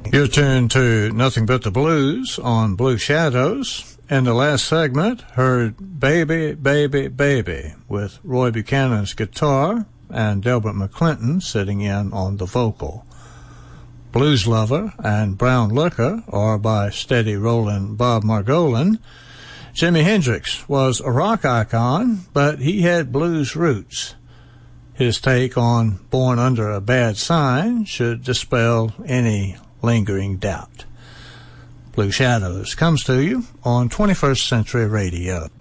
You're tuned to Nothing But the Blues on Blue Shadows. In the last segment, heard Baby, Baby, Baby with Roy Buchanan's guitar and Delbert McClinton sitting in on the vocal. Blues Lover and Brown Liquor are by steady rollin' Bob Margolin. Jimi Hendrix was a rock icon, but he had blues roots. His take on Born Under a Bad Sign should dispel any lingering doubt. Blue Shadows comes to you on 21st Century Radio.